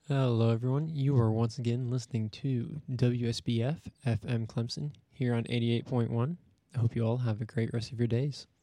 Hello, everyone. You are once again listening to WSBF FM Clemson here on 88.1. I hope you all have a great rest of your days.